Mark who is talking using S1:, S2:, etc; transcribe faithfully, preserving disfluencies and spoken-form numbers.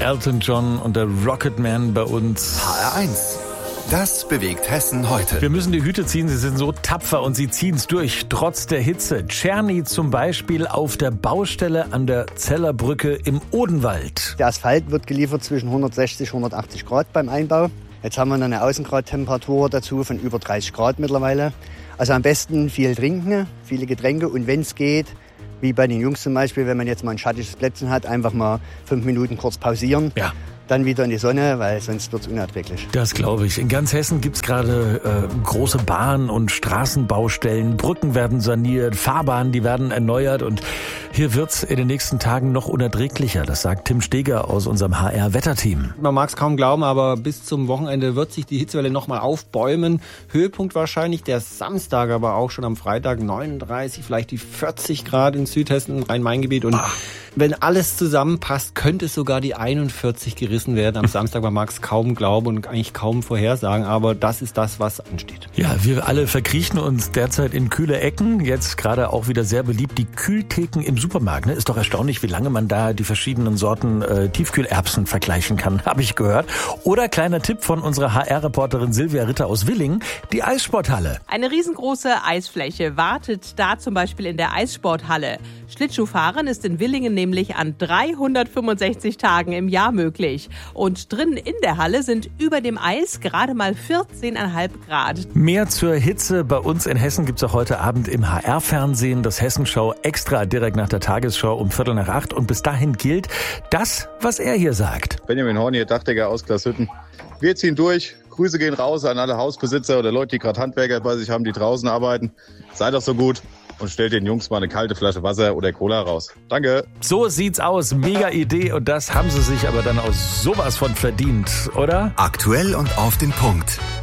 S1: Elton John und der Rocketman bei uns.
S2: H R eins. Das bewegt Hessen heute.
S1: Wir müssen die Hüte ziehen, sie sind so tapfer und sie ziehen es durch, trotz der Hitze. Czerny zum Beispiel auf der Baustelle an der Zellerbrücke im Odenwald.
S3: Der Asphalt wird geliefert zwischen hundertsechzig und hundertachtzig Grad beim Einbau. Jetzt haben wir noch eine Außengradtemperatur dazu von über dreißig Grad mittlerweile. Also am besten viel trinken, viele Getränke und wenn es geht, wie bei den Jungs zum Beispiel, wenn man jetzt mal ein schattiges Plätzchen hat, einfach mal fünf Minuten kurz pausieren. Ja. Dann wieder in die Sonne, weil sonst wird es unerträglich.
S1: Das glaube ich. In ganz Hessen gibt es gerade äh, große Bahn- und Straßenbaustellen. Brücken werden saniert, Fahrbahnen, die werden erneuert. Und hier wird es in den nächsten Tagen noch unerträglicher. Das sagt Tim Steger aus unserem H R-Wetterteam.
S4: Man mag es kaum glauben, aber bis zum Wochenende wird sich die Hitzewelle nochmal aufbäumen. Höhepunkt wahrscheinlich der Samstag, aber auch schon am Freitag neununddreißig, vielleicht die vierzig Grad in Südhessen, Rhein-Main-Gebiet. Und Ach. wenn alles zusammenpasst, könnte es sogar die einundvierzig gerissen werden am Samstag. Man mag es kaum glauben und eigentlich kaum vorhersagen, aber das ist das, was ansteht.
S1: Ja, wir alle verkriechen uns derzeit in kühle Ecken. Jetzt gerade auch wieder sehr beliebt die Kühltheken im Supermarkt. Ne? Ist doch erstaunlich, wie lange man da die verschiedenen Sorten äh, Tiefkühlerbsen vergleichen kann, habe ich gehört. Oder kleiner Tipp von unserer H R-Reporterin Silvia Ritter aus Willingen, die Eissporthalle.
S5: Eine riesengroße Eisfläche wartet da zum Beispiel in der Eissporthalle. Schlittschuhfahren ist in Willingen nämlich an dreihundertfünfundsechzig Tagen im Jahr möglich. Und drinnen in der Halle sind über dem Eis gerade mal vierzehn Komma fünf Grad.
S1: Mehr zur Hitze bei uns in Hessen gibt's auch heute Abend im H R-Fernsehen. Das Hessenschau extra direkt nach der Tagesschau um Viertel nach acht. Und bis dahin gilt das, was er hier sagt.
S6: Benjamin Horn hier, Dachdecker aus Glashütten. Wir ziehen durch. Grüße gehen raus an alle Hausbesitzer oder Leute, die gerade Handwerker bei sich haben, die draußen arbeiten. Seid doch so gut und stellt den Jungs mal eine kalte Flasche Wasser oder Cola raus. Danke.
S1: So sieht's aus. Mega Idee. Und das haben sie sich aber dann aus sowas von verdient, oder?
S2: Aktuell und auf den Punkt.